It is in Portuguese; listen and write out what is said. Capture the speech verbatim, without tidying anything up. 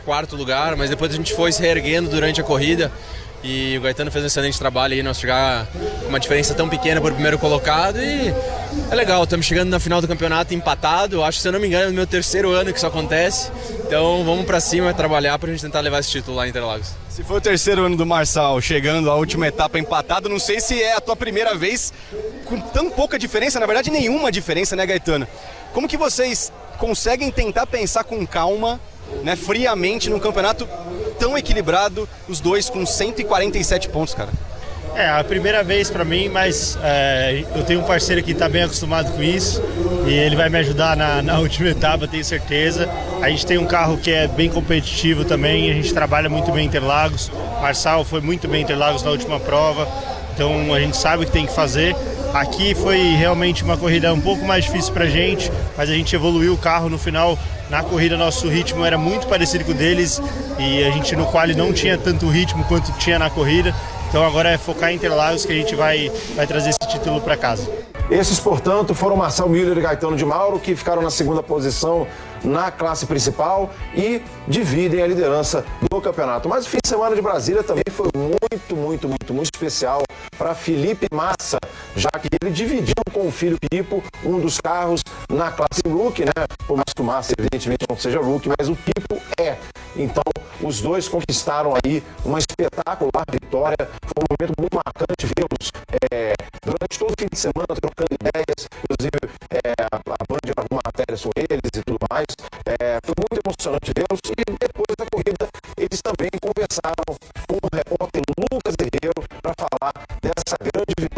quarto lugar, mas depois a gente foi se reerguendo durante a corrida e o Gaetano fez um excelente trabalho aí, nós chegar com uma diferença tão pequena por primeiro colocado e é legal, estamos chegando na final do campeonato empatado, acho que se eu não me engano é o meu terceiro ano que isso acontece, então vamos pra cima trabalhar pra gente tentar levar esse título lá em Interlagos. Se foi o terceiro ano do Marçal, chegando à última etapa empatado, não sei se é a tua primeira vez com tão pouca diferença, na verdade nenhuma diferença, né, Gaetano? Como que vocês conseguem tentar pensar com calma, né, friamente, num campeonato tão equilibrado, os dois com cento e quarenta e sete pontos, cara? É, a primeira vez para mim, mas é, eu tenho um parceiro que está bem acostumado com isso e ele vai me ajudar na, na última etapa, tenho certeza. A gente tem um carro que é bem competitivo também, a gente trabalha muito bem em Interlagos. Marçal foi muito bem em Interlagos na última prova, então a gente sabe o que tem que fazer. Aqui foi realmente uma corrida um pouco mais difícil pra gente, mas a gente evoluiu o carro no final. Na corrida nosso ritmo era muito parecido com o deles e a gente no quali não tinha tanto ritmo quanto tinha na corrida. Então agora é focar em Interlagos que a gente vai, vai trazer esse título para casa. Esses, portanto, foram Marcel Miller e Gaetano de Mauro, que ficaram na segunda posição na classe principal e dividem a liderança do campeonato. Mas o fim de semana de Brasília também foi muito, muito, muito, muito especial para Felipe Massa, já que ele dividiu com o filho Pipo um dos carros na classe Rookie, né? Por mais que o Massa, evidentemente, não seja Rookie, mas o Pipo é. Então, os dois conquistaram aí uma espetacular vitória. Foi um momento muito marcante vê-los é, durante todo o fim de semana trocando ideias. Inclusive, é, a, a Band gravou matérias com eles e tudo mais. É, foi muito emocionante vê-los. E depois da corrida, eles também conversaram com o repórter Lucas Herrero para falar dessa grande vitória.